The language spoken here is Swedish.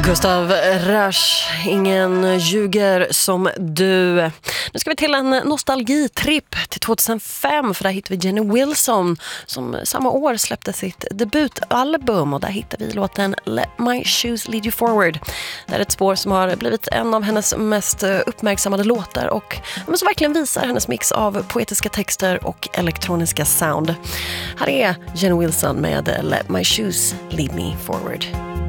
Gustav Rush, ingen ljuger som du. Nu ska vi till en nostalgitripp till 2005, för där hittar vi Jenny Wilson som samma år släppte sitt debutalbum, och där hittar vi låten Let My Shoes Lead You Forward. Det är ett spår som har blivit en av hennes mest uppmärksammade låtar och som verkligen visar hennes mix av poetiska texter och elektroniska sound. Här är Jenny Wilson med Let My Shoes Lead Me Forward.